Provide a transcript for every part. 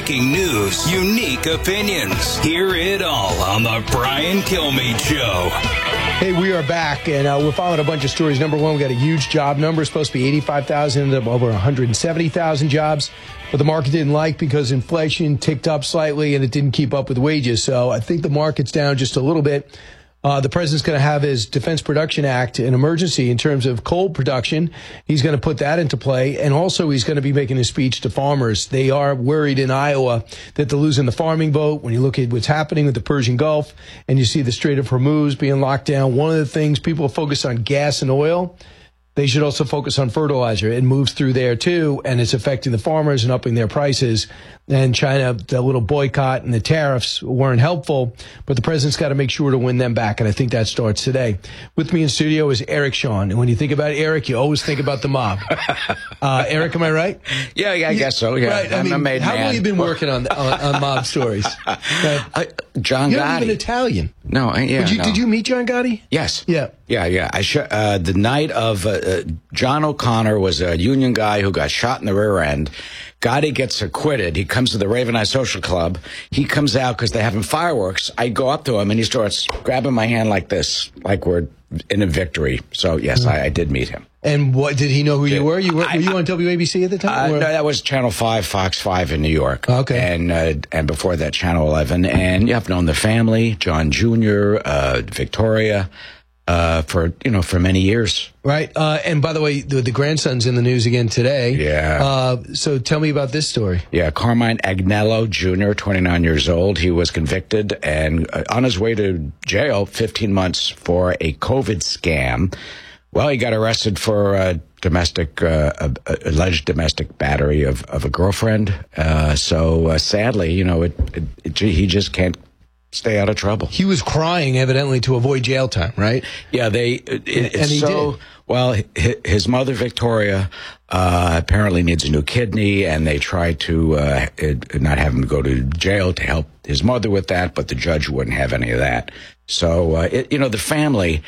breaking news, unique opinions. Hear it all on the Brian Kilmeade Show. Hey, we are back, and we're following a bunch of stories. Number one, we got a huge job number. It's supposed to be 85,000, ended up over 170,000 jobs. But the market didn't like because inflation ticked up slightly, and it didn't keep up with wages. So I think the market's down just a little bit. The president's going to have his Defense Production Act an emergency in terms of coal production. He's going to put that into play. And also he's going to be making a speech to farmers. They are worried in Iowa that they're losing the farming vote. When you look at what's happening with the Persian Gulf and you see the Strait of Hormuz being locked down, one of the things people focus on gas and oil. They should also focus on fertilizer. It moves through there, too, and it's affecting the farmers and upping their prices. And China, the little boycott and the tariffs weren't helpful, but the president's got to make sure to win them back, and I think that starts today. With me in studio is Eric Shawn, and when you think about Eric, you always think about the mob. Eric, am I right? Yeah, I guess so, yeah. Right. I mean, how long have you been working on mob stories? John Gotti. You're not even Italian. No, yeah. Did you meet John Gotti? Yes. Yeah. Yeah. The night of John O'Connor was a union guy who got shot in the rear end. Gotti gets acquitted. He comes to the Raven Eye Social Club. He comes out because they're having fireworks. I go up to him, and he starts grabbing my hand like this, like we're in a victory. So, yes, I did meet him. And what did he know who you were? Were you on WABC at the time? No, that was Channel 5, Fox 5 in New York. Okay. And before that, Channel 11. And I've known the family, John Jr., Victoria, for many years. Right. And by the way, the grandson's in the news again today. Yeah. So tell me about this story. Yeah. Carmine Agnello Jr., 29 years old. He was convicted and on his way to jail 15 months for a COVID scam. Well, he got arrested for alleged domestic battery of a girlfriend. So sadly, he just can't stay out of trouble. He was crying, evidently, to avoid jail time, right? Yeah, and he did. Well, his mother, Victoria, apparently needs a new kidney, and they tried to not have him go to jail to help his mother with that, but the judge wouldn't have any of that. So, the family,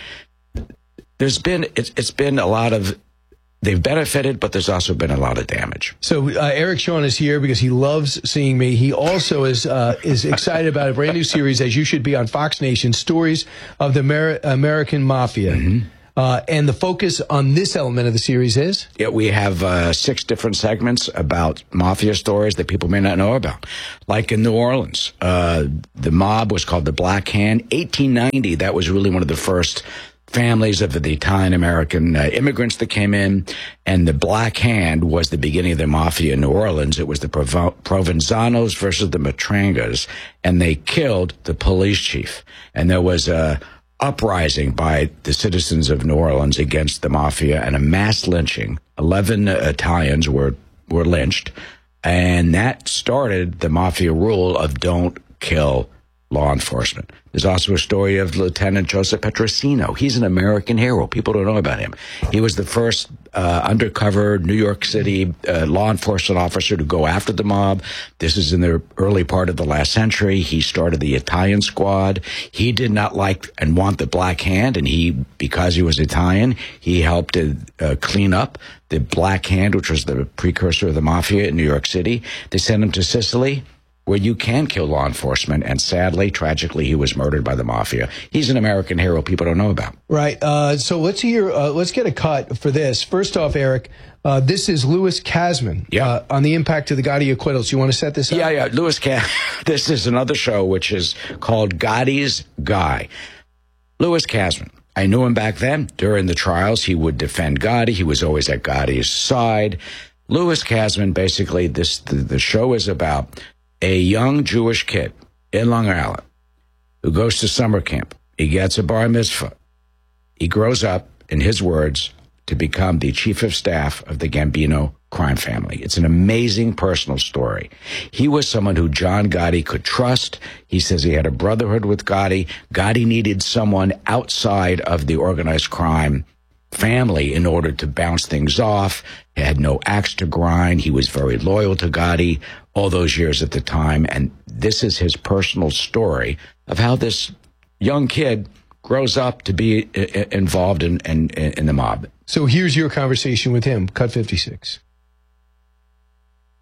it's been a lot of, they've benefited, but there's also been a lot of damage. So Eric Shawn is here because he loves seeing me. He also is excited about a brand new series, as you should be, on Fox Nation, Stories of the American Mafia. Mm-hmm. And the focus on this element of the series is? Yeah, we have 6 different segments about mafia stories that people may not know about. Like in New Orleans, the mob was called the Black Hand. 1890, that was really one of the first families of the Italian-American immigrants that came in, and the Black Hand was the beginning of the mafia in New Orleans. It was the Provenzanos versus the Matrangas, and they killed the police chief. And there was a uprising by the citizens of New Orleans against the mafia and a mass lynching. 11 Italians were lynched, and that started the mafia rule of don't kill law enforcement. There's also a story of Lieutenant Joseph Petrosino. He's an American hero. People don't know about him. He was the first undercover New York City law enforcement officer to go after the mob. This is in the early part of the last century. He started the Italian Squad. He did not like and want the Black Hand, and because he was Italian, he helped clean up the Black Hand, which was the precursor of the mafia in New York City. They sent him to Sicily, where you can kill law enforcement, and sadly, tragically, he was murdered by the mafia. He's an American hero people don't know about. Right. So let's get a cut for this. First off, Eric, this is Louis Kasman on the impact of the Gotti acquittals. You want to set this up? Yeah. Louis Kasman. This is another show which is called Gotti's Guy. Louis Kasman. I knew him back then. During the trials, he would defend Gotti. He was always at Gotti's side. Louis Kasman, basically, the show is about a young Jewish kid in Long Island who goes to summer camp. He gets a bar mitzvah. He grows up, in his words, to become the chief of staff of the Gambino crime family. It's an amazing personal story. He was someone who John Gotti could trust. He says he had a brotherhood with Gotti. Gotti needed someone outside of the organized crime family in order to bounce things off. He had no axe to grind. He was very loyal to Gotti all those years at the time. And this is his personal story of how this young kid grows up to be involved in the mob. So here's your conversation with him. Cut 56.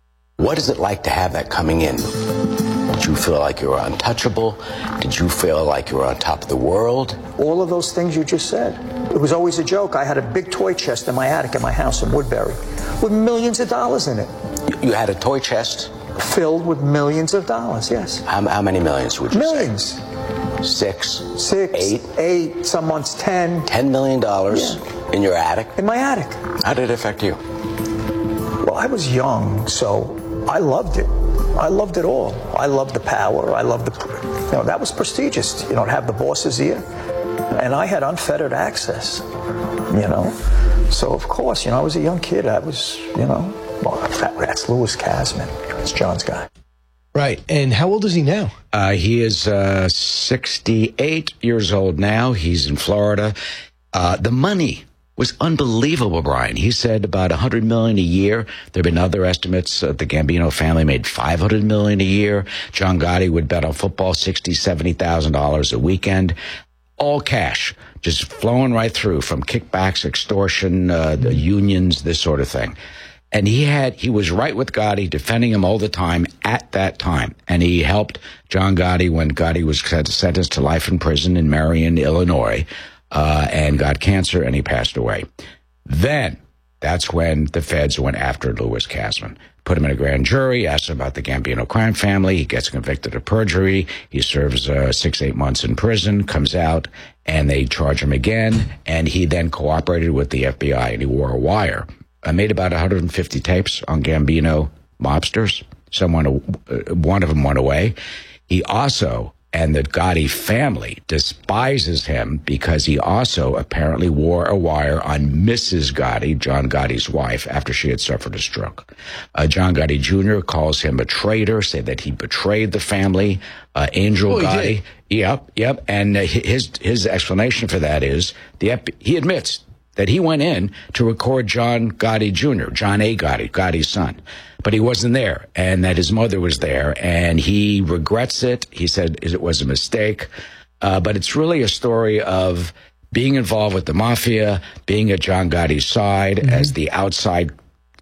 What is it like to have that coming in? Did you feel like you were untouchable? Did you feel like you were on top of the world? All of those things you just said. It was always a joke. I had a big toy chest in my attic in my house in Woodbury with millions of dollars in it. You had a toy chest? Filled with millions of dollars, yes. How many millions would you millions. say? Six, eight, some months 10. $10 million in your attic? In my attic. How did it affect you? Well, I was young, so I loved it. I loved it all. I loved the power. I loved that was prestigious, to have the boss's ear. And I had unfettered access, So, of course, I was a young kid. I was, well, that's Louis Kasman. It's John's guy. Right. And how old is he now? He is 68 years old now. He's in Florida. The money was unbelievable, Brian. He said about $100 million a year. There have been other estimates. The Gambino family made $500 million a year. John Gotti would bet on football $60,000, $70,000 a weekend. All cash, just flowing right through from kickbacks, extortion, the unions, this sort of thing. And he was right with Gotti, defending him all the time at that time. And he helped John Gotti when Gotti was sentenced to life in prison in Marion, Illinois, and got cancer, and he passed away. Then, that's when the feds went after Louis Kasman. Put him in a grand jury, asked him about the Gambino crime family. He gets convicted of perjury. He serves 6-8 months in prison, comes out, and they charge him again. And he then cooperated with the FBI, and he wore a wire. I made about 150 tapes on Gambino mobsters. One of them went away. He also, and the Gotti family, despises him because he also apparently wore a wire on Mrs. Gotti, John Gotti's wife, after she had suffered a stroke. John Gotti Jr. calls him a traitor, said that he betrayed the family. Angel Gotti. Yep. And his explanation for that is he admits that he went in to record John Gotti Jr., John A. Gotti, Gotti's son. But he wasn't there, and that his mother was there, and he regrets it. He said it was a mistake. But it's really a story of being involved with the mafia, being at John Gotti's side as the outside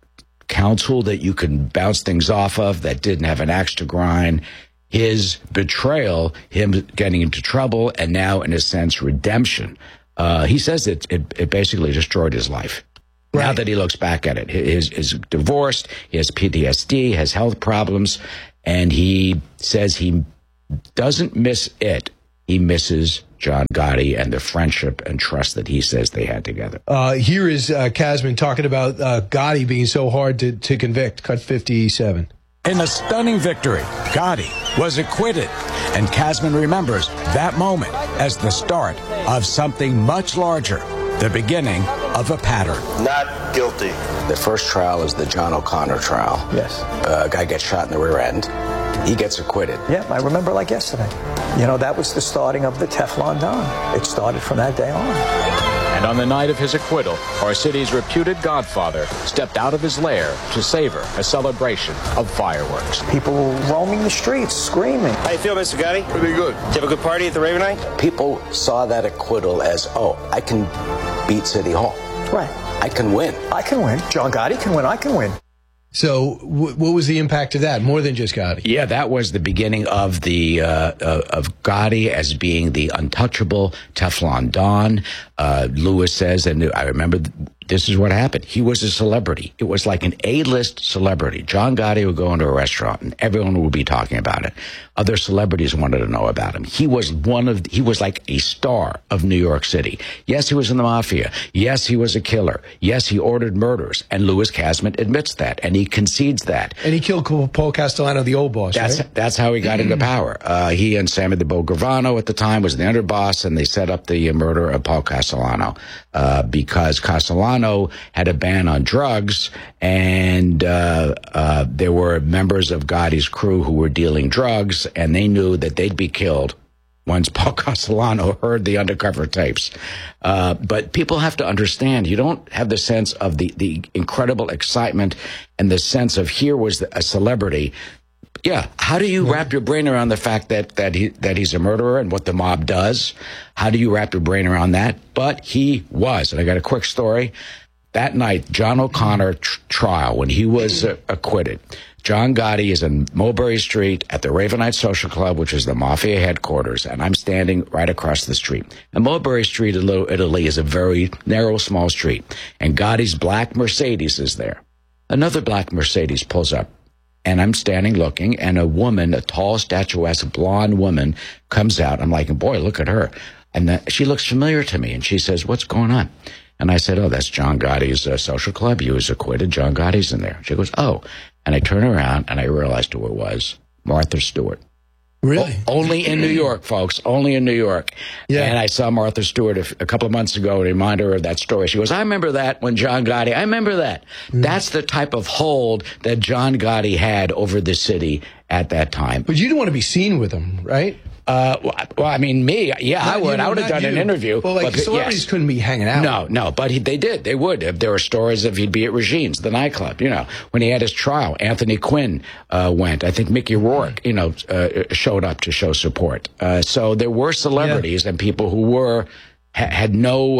counsel that you can bounce things off of, that didn't have an axe to grind. His betrayal, him getting into trouble, and now, in a sense, redemption. He says it basically destroyed his life. Right. Now that he looks back at it, he's divorced, he has PTSD, has health problems, and he says he doesn't miss it. He misses John Gotti and the friendship and trust that he says they had together. Here is Kasman talking about Gotti being so hard to convict. Cut 57. In a stunning victory, Gotti was acquitted, and Kasman remembers that moment as the start of something much larger, the beginning of a pattern. Not guilty. The first trial is the John O'Connor trial. Yes. A guy gets shot in the rear end. He gets acquitted. Yeah, I remember like yesterday. That was the starting of the Teflon Don. It started from that day on. And on the night of his acquittal, our city's reputed godfather stepped out of his lair to savor a celebration of fireworks. People roaming the streets, screaming. How you feel, Mr. Gotti? Pretty good. Did you have a good party at the Raven Night? People saw that acquittal as, I can beat City Hall. Right. I can win. I can win. John Gotti can win. I can win. So what was the impact of that? More than just Gotti? Yeah, that was the beginning of the of Gotti as being the untouchable Teflon Don. Louis says, and I remember this is what happened. He was a celebrity. It was like an A-list celebrity. John Gotti would go into a restaurant and everyone would be talking about it. Other celebrities wanted to know about him. He was like a star of New York City. Yes, he was in the mafia. Yes, he was a killer. Yes, he ordered murders. And Louis Kasman admits that, and he concedes that. And he killed Paul Castellano, the old boss, right? That's how he got into power. He and Sammy the Bull Gravano at the time was the underboss, and they set up the murder of Paul Castellano because Castellano had a ban on drugs, and there were members of Gotti's crew who were dealing drugs, and they knew that they'd be killed once Paul Castellano heard the undercover tapes. But people have to understand, you don't have the sense of the incredible excitement and the sense of here was a celebrity. Yeah, how do you wrap your brain around the fact that he's a murderer and what the mob does? How do you wrap your brain around that? But he was. And I got a quick story. that night, John O'Connor trial, when he was acquitted, John Gotti is in Mulberry Street at the Ravenite Social Club, which is the mafia headquarters, and I'm standing right across the street. And Mulberry Street in Little Italy is a very narrow, small street, and Gotti's black Mercedes is there. Another black Mercedes pulls up, and I'm standing looking, and a woman, a tall, statuesque, blonde woman, comes out. I'm like, boy, look at her. And she looks familiar to me, and she says, what's going on? And I said, oh, that's John Gotti's social club. He was acquitted. John Gotti's in there. She goes, oh. And I turn around, and I realized who it was, Martha Stewart. Really? Only in New York, folks. Only in New York. Yeah. And I saw Martha Stewart a couple of months ago and reminded her of that story. She goes, I remember that when John Gotti, I remember that. That's the type of hold that John Gotti had over the city at that time. But you didn't want to be seen with him, right? Well, I mean, me, yeah, I would. I would have done an interview. Well, like, celebrities couldn't be hanging out. No, but they did. They would. There were stories of he'd be at Regine's, the nightclub, when he had his trial. Anthony Quinn went. I think Mickey Rourke, showed up to show support. So there were celebrities and people who had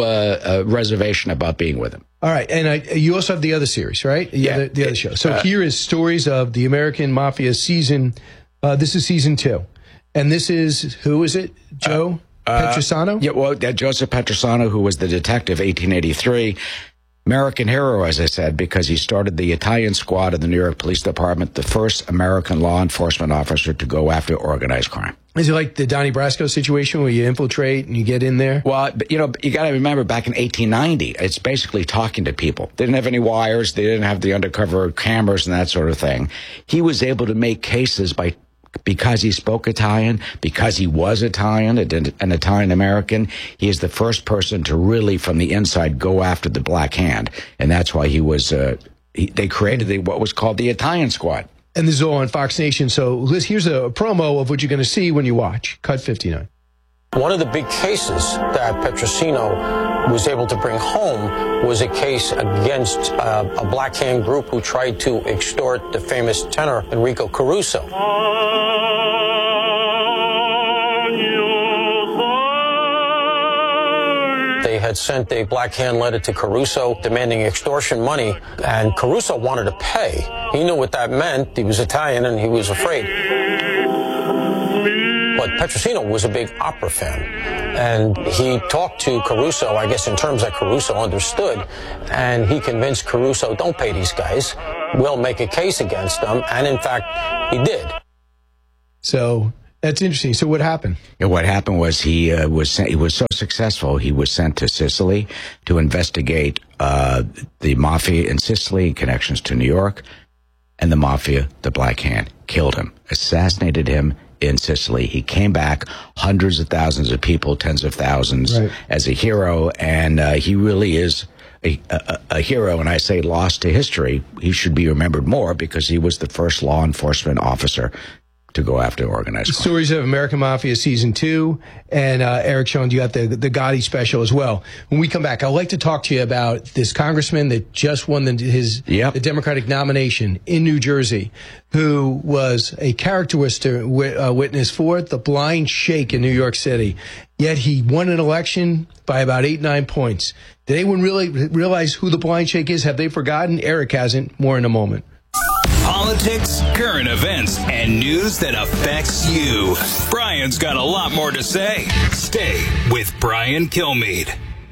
no reservation about being with him. All right, and you also have the other series, right? The other show. So here is Stories of the American Mafia season. This is season 2. And this is, who is it? Joe Petrosano? Yeah, well, Joseph Petrosano, who was the detective, 1883. American hero, as I said, because he started the Italian squad of the New York Police Department, the first American law enforcement officer to go after organized crime. Is it like the Donnie Brasco situation where you infiltrate and you get in there? Well, you got to remember back in 1890, it's basically talking to people. They didn't have any wires. They didn't have the undercover cameras and that sort of thing. He was able to make cases because he spoke Italian, because he was Italian, an Italian-American. He is the first person to really, from the inside, go after the Black Hand. And that's why he was, they created what was called the Italian Squad. And this is all on Fox Nation. So Liz, here's a promo of what you're going to see when you watch. Cut 59. One of the big cases that Petrosino was able to bring home was a case against a Black Hand group who tried to extort the famous tenor Enrico Caruso. They had sent a Black Hand letter to Caruso demanding extortion money, and Caruso wanted to pay. He knew what that meant. He was Italian, and he was afraid. But Petrosino was a big opera fan, and he talked to Caruso, I guess in terms that Caruso understood, and he convinced Caruso, don't pay these guys, we'll make a case against them, and in fact, he did. So that's interesting. So what happened? Yeah, what happened was he was so successful, he was sent to Sicily to investigate the mafia in Sicily, connections to New York, and the mafia, the Black Hand, killed him, assassinated him in Sicily. He came back, hundreds of thousands of people, tens of thousands, as a hero, and he really is a hero. And I say lost to history. He should be remembered more because he was the first law enforcement officer to go after organized crime. Stories of American Mafia Season 2, and Eric Schoen, you got the Gotti special as well. When we come back, I'd like to talk to you about this congressman that just won the Democratic nomination in New Jersey, who was a characteristic witness for the blind sheik in New York City. Yet he won an election by about 8-9 points. Did anyone really realize who the blind sheik is? Have they forgotten? Eric hasn't. More in a moment. Politics, current events, and news that affects you. Brian's got a lot more to say. Stay with Brian Kilmeade.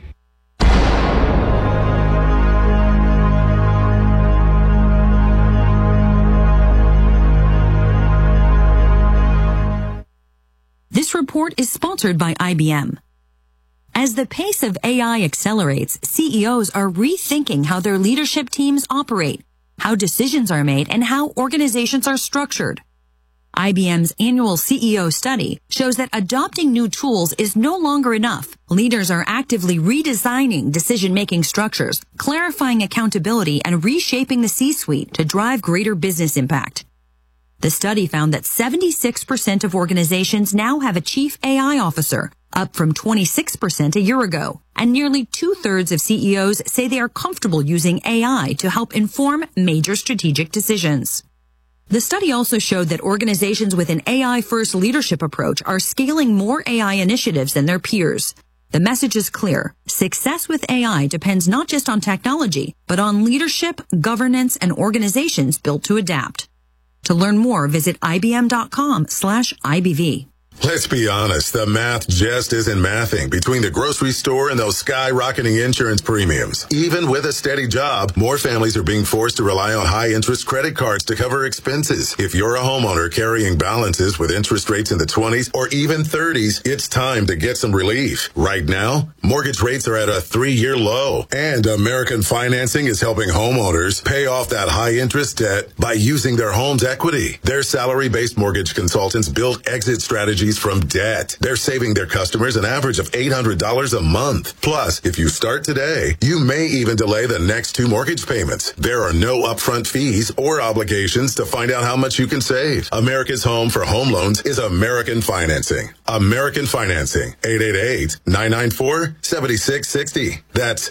This report is sponsored by IBM. As the pace of AI accelerates, CEOs are rethinking how their leadership teams operate, how decisions are made, and how organizations are structured. IBM's annual CEO study shows that adopting new tools is no longer enough. Leaders are actively redesigning decision-making structures, clarifying accountability, and reshaping the C-suite to drive greater business impact. The study found that 76% of organizations now have a chief AI officer, up from 26% a year ago. And nearly 2/3 of CEOs say they are comfortable using AI to help inform major strategic decisions. The study also showed that organizations with an AI-first leadership approach are scaling more AI initiatives than their peers. The message is clear. Success with AI depends not just on technology, but on leadership, governance, and organizations built to adapt. To learn more, visit ibm.com/IBV. Let's be honest, the math just isn't mathing between the grocery store and those skyrocketing insurance premiums. Even with a steady job, more families are being forced to rely on high-interest credit cards to cover expenses. If you're a homeowner carrying balances with interest rates in the 20s or even 30s, it's time to get some relief. Right now, mortgage rates are at a 3-year low, and American Financing is helping homeowners pay off that high-interest debt by using their home's equity. Their salary-based mortgage consultants build exit strategies from debt. They're saving their customers an average of $800 a month. Plus, if you start today, you may even delay the next 2 mortgage payments. There are no upfront fees or obligations to find out how much you can save. America's home for home loans is American Financing. American Financing. 888-994-7660. That's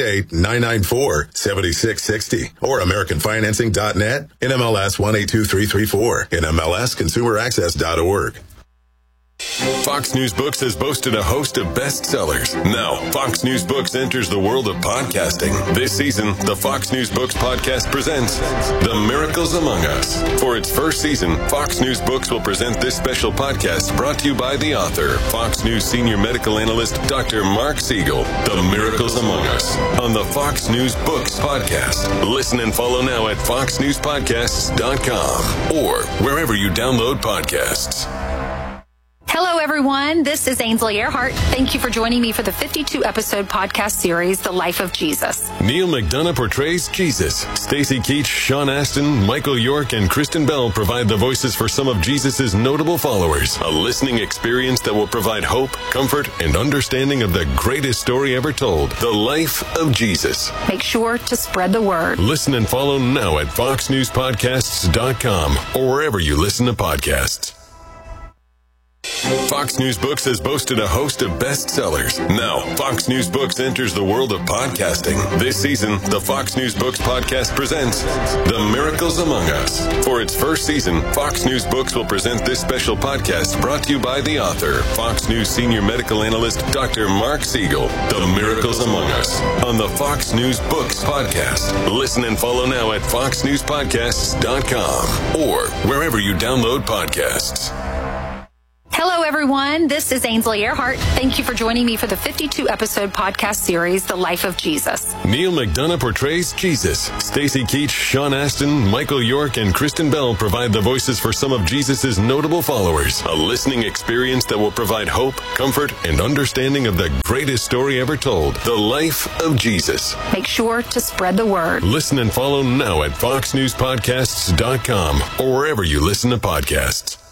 888-994-7660. Or AmericanFinancing.net. NMLS 182334. NMLSConsumerAccess.org. Fox News Books has boasted a host of bestsellers. Now, Fox News Books enters the world of podcasting. This season, the Fox News Books podcast presents The Miracles Among Us. For its first season, Fox News Books will present this special podcast brought to you by the author, Fox News senior medical analyst, Dr. Mark Siegel. The Miracles Among Us on the Fox News Books podcast. Listen and follow now at foxnewspodcasts.com or wherever you download podcasts. Hello, everyone. This is Ainsley Earhart. Thank you for joining me for the 52-episode podcast series, The Life of Jesus. Neil McDonough portrays Jesus. Stacy Keach, Sean Astin, Michael York, and Kristen Bell provide the voices for some of Jesus' notable followers. A listening experience that will provide hope, comfort, and understanding of the greatest story ever told, The Life of Jesus. Make sure to spread the word. Listen and follow now at foxnewspodcasts.com or wherever you listen to podcasts. Fox News Books has boasted a host of bestsellers. Now, Fox News Books enters the world of podcasting. This season, the Fox News Books podcast presents The Miracles Among Us. For its first season, Fox News Books will present this special podcast brought to you by the author, Fox News senior medical analyst, Dr. Mark Siegel. The Miracles Among Us on the Fox News Books podcast. Listen and follow now at foxnewspodcasts.com or wherever you download podcasts. Hello, everyone. This is Ainsley Earhart. Thank you for joining me for the 52-episode podcast series, The Life of Jesus. Neil McDonough portrays Jesus. Stacy Keach, Sean Astin, Michael York, and Kristen Bell provide the voices for some of Jesus' notable followers. A listening experience that will provide hope, comfort, and understanding of the greatest story ever told, The Life of Jesus. Make sure to spread the word. Listen and follow now at foxnewspodcasts.com or wherever you listen to podcasts.